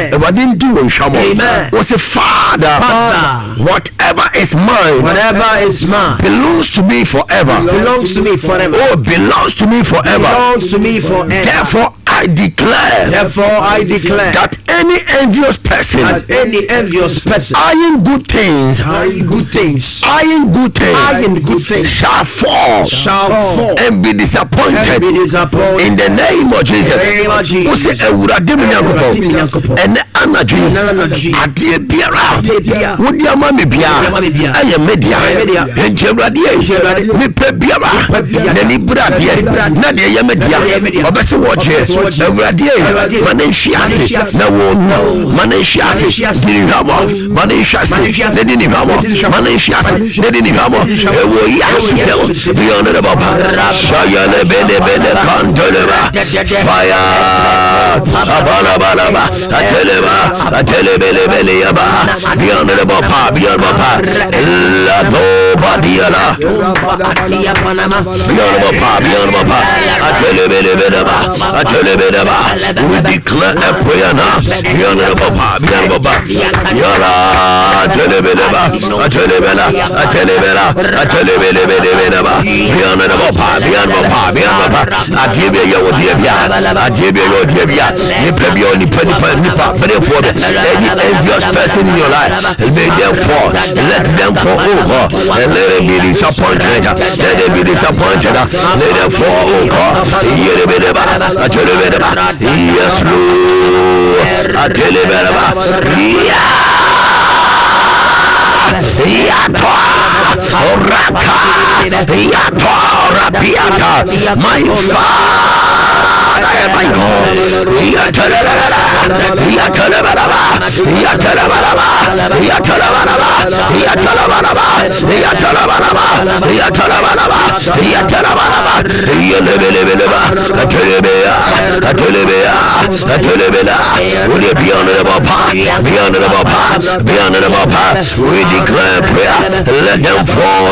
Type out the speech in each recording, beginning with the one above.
Ewurade nti wo nhwamo. Wo say Father, whatever is mine belongs to me forever. Oh, belongs to me forever. Therefore I declare that any envious person eyeing good things shall fall and be disappointed in the name of Jesus. Who say Ewurade me nyankopon ene anadwe ade biara wodi ama me biara aye media enje Ewurade me pe biara na ni brade na de ye media obese wo je Ewurade manenhwiase na wo manenhwiase dirihamo manenhwiase de dirihamo manenhwiase de dirihamo ewo yasu beyond the baba shayale bene kandeleba fire abala atelebele yaba beyond the baba la do badiala beyond baba atelebele we declare a prayer now beyond the baba yala atelebele beyond the baba adebe ya odebia nipa any envious person in your life may them fall, let them fall over and let them be disappointed, let them fall over. Yes Lord, my Father, my God, we declare prayer, let them fall.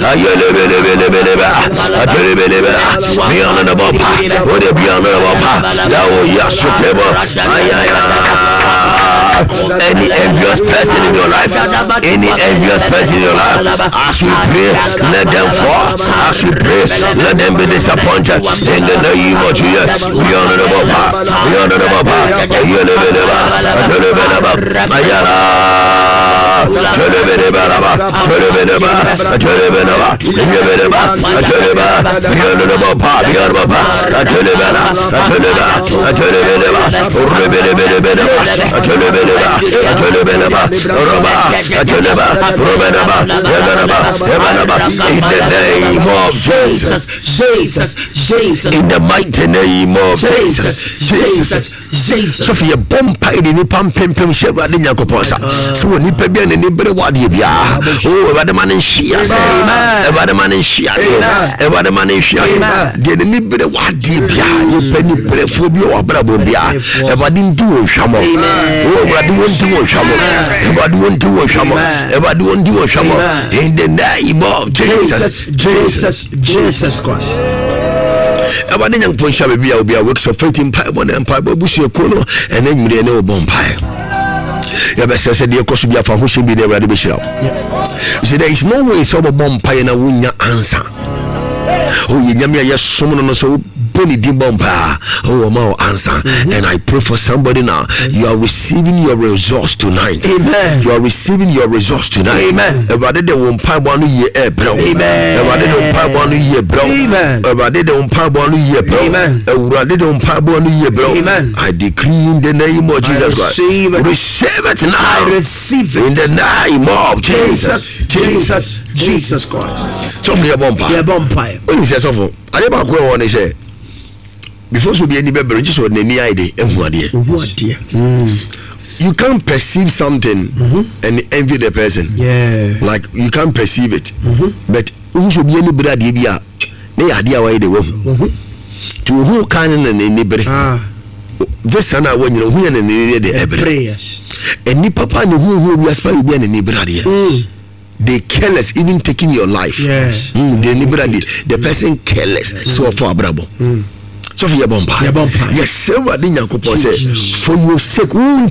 Any envious person in your life, as we pray, let them fall. As we pray, let them be disappointed in the name of Jesus. We honor the Baba, in the name of Jesus, in the mighty name of Jesus. So for your bompa in the pump sheva de nyakoponsa so ni pe bia ne bere wade bia oh Ewurade man nhia se Ewurade man nhia de ne bere wade bia ye pe ni bere fo bi o abrabo bia Ewurade ndu o hwamo oh Ewurade wondu o hwamo Ewurade wondu o hwamo in the name of Jesus Christ. Ewurade nyankopon hwa bia obi a works of faith in Bible and Bible busu ekono ene nwire ne obompai ya bese se de ekoso bia fa ho hye bi de Ewurade be hira. You see, there is no way so obompai na wunya answer. Oh yenyame ya yesom no so boni di bomba oh my answer. And I pray for somebody now, you are receiving your results tonight. Amen. You are receiving your results tonight. Amen. Everybody de won pa bonu ye bro. Amen. Everybody de pa bonu ye bro. Amen. Everybody de won pa bonu ye bro. Amen. Everybody de won pa bonu ye bro. Amen. I decree in the name of Jesus Christ. Receive it now. I receive it in the name of Jesus Christ. So for your bomba. When you say so for I never go on say before so be any better just on any idea you can't perceive something and envy the person. Like you can't perceive it. But who should be any better idea they idea why they were to who can any better this son I want you know who and the prayers and ni papa ni who we aspire be any better idea. They careless even taking your life. The person careless so for abrabo. So for your bomba. Yes, sir, what did you say? For your sake,